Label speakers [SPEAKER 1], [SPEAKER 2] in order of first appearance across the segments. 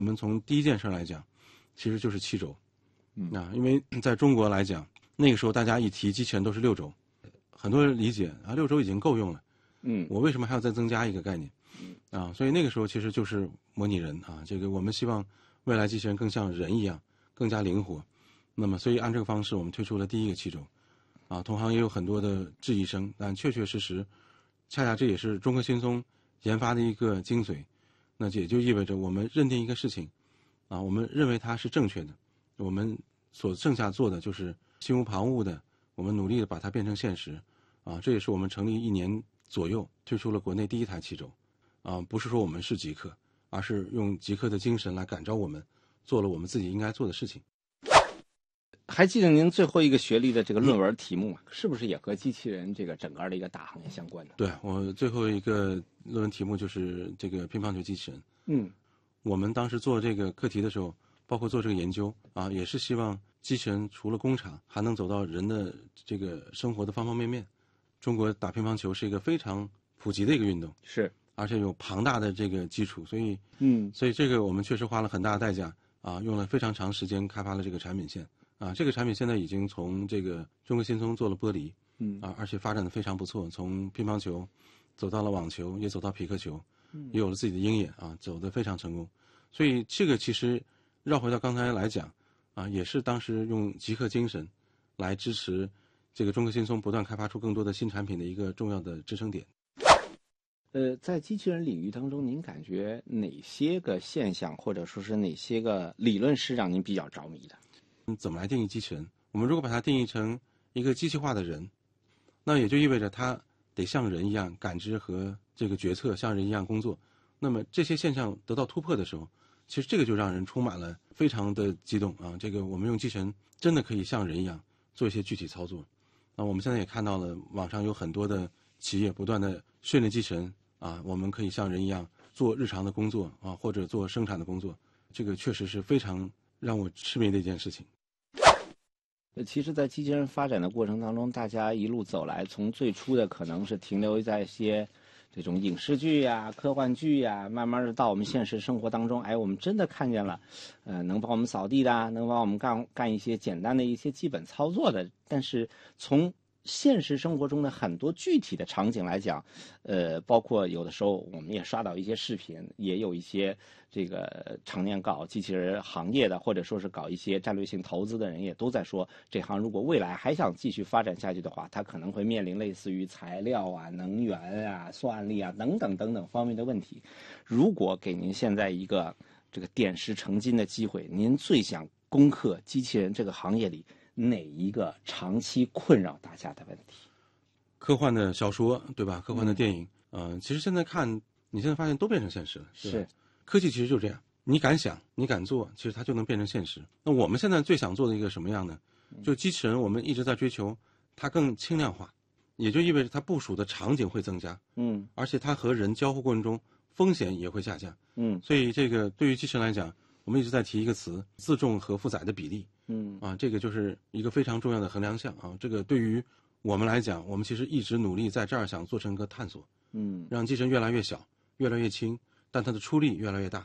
[SPEAKER 1] 我们从第一件事来讲，其实就是7轴。因为在中国来讲，那个时候大家一提机器人都是6轴，很多人理解啊，6轴已经够用了。我为什么还要再增加一个概念？所以那个时候其实就是模拟人啊。这个我们希望未来机器人更像人一样，更加灵活。那么，所以按这个方式，我们推出了第一个7轴。同行也有很多的质疑声，但确确实实，恰恰这也是中科新松研发的一个精髓。那也就意味着我们认定一个事情，我们认为它是正确的，我们所剩下做的就是心无旁骛的，我们努力的把它变成现实。这也是我们成立1年左右推出了国内第一台7轴。不是说我们是极客，而是用极客的精神来感召我们，做了我们自己应该做的事情。
[SPEAKER 2] 还记得您最后一个学历的这个论文题目吗？是不是也和机器人这个整个的一个大行业相关的？
[SPEAKER 1] 对，我最后一个论文题目就是这个乒乓球机器人。我们当时做这个课题的时候，包括做这个研究也是希望机器人除了工厂，还能走到人的这个生活的方方面面。中国打乒乓球是一个非常普及的一个运动，
[SPEAKER 2] 是，
[SPEAKER 1] 而且有庞大的这个基础，所以这个我们确实花了很大的代价用了非常长时间开发了这个产品线。这个产品现在已经从这个中科新松做了剥离，而且发展的非常不错，从乒乓球走到了网球，也走到匹克球，也有了自己的鹰眼走得非常成功。所以这个其实绕回到刚才来讲也是当时用极客精神来支持这个中科新松不断开发出更多的新产品的一个重要的支撑点。
[SPEAKER 2] 在机器人领域当中，您感觉哪些个现象，或者说是哪些个理论是让您比较着迷的？
[SPEAKER 1] 怎么来定义机器人？我们如果把它定义成一个机器化的人，那也就意味着它得像人一样感知和这个决策，像人一样工作。那么这些现象得到突破的时候，其实这个就让人充满了非常的激动这个我们用机器人真的可以像人一样做一些具体操作。我们现在也看到了网上有很多的企业不断的训练机器人我们可以像人一样做日常的工作或者做生产的工作。这个确实是非常让我痴迷的一件事情。
[SPEAKER 2] 其实在机器人发展的过程当中，大家一路走来，从最初的可能是停留在一些这种影视剧科幻剧慢慢的到我们现实生活当中，我们真的看见了能帮我们扫地的，能帮我们干一些简单的一些基本操作的。但是从现实生活中的很多具体的场景来讲，包括有的时候我们也刷到一些视频，也有一些这个常年搞机器人行业的，或者说是搞一些战略性投资的人，也都在说，这行如果未来还想继续发展下去的话，它可能会面临类似于材料能源算力等等等等方面的问题。如果给您现在一个这个点石成金的机会，您最想攻克机器人这个行业里哪一个长期困扰大家的问题？
[SPEAKER 1] 科幻的小说，对吧？科幻的电影，其实现在看，你现在发现都变成现实了。
[SPEAKER 2] 是，
[SPEAKER 1] 科技其实就这样，你敢想，你敢做，其实它就能变成现实。那我们现在最想做的一个什么样呢？就机器人，我们一直在追求它更轻量化，也就意味着它部署的场景会增加，而且它和人交互过程中风险也会下降，所以这个对于机器人来讲，我们一直在提一个词：自重和负载的比例。这个就是一个非常重要的衡量项这个对于我们来讲，我们其实一直努力在这儿想做成一个探索，让机器人越来越小，越来越轻，但它的出力越来越大。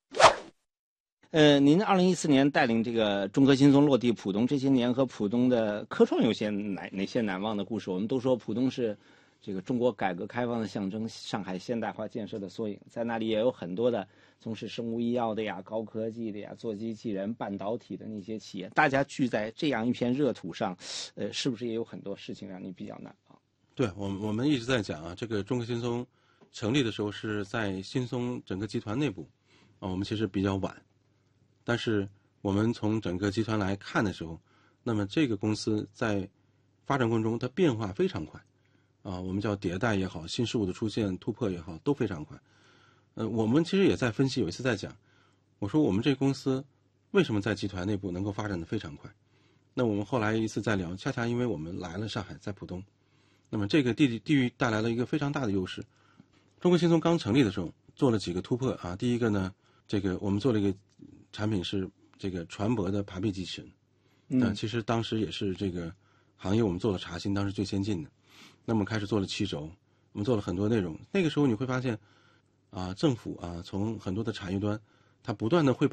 [SPEAKER 2] 您2014年带领这个中科新松落地浦东，这些年和浦东的科创有些哪些难忘的故事？我们都说浦东是这个中国改革开放的象征，上海现代化建设的缩影，在那里也有很多的从事生物医药的高科技的做机器人、半导体的那些企业，大家聚在这样一片热土上，是不是也有很多事情让你比较难忘？
[SPEAKER 1] 对，我们一直在讲这个中科新松成立的时候是在新松整个集团内部我们其实比较晚，但是我们从整个集团来看的时候，那么这个公司在发展过程中它变化非常快我们叫迭代也好，新事物的出现突破也好，都非常快。我们其实也在分析，有一次在讲，我说我们这个公司为什么在集团内部能够发展得非常快？那我们后来一次在聊，恰恰因为我们来了上海，在浦东，那么这个地域带来了一个非常大的优势。中科新松刚成立的时候做了几个突破第一个呢，这个我们做了一个产品是这个船舶的爬壁机器人，其实当时也是这个行业我们做了查新，当时最先进的。那么开始做了7轴，我们做了很多内容。那个时候你会发现政府从很多的产业端它不断的会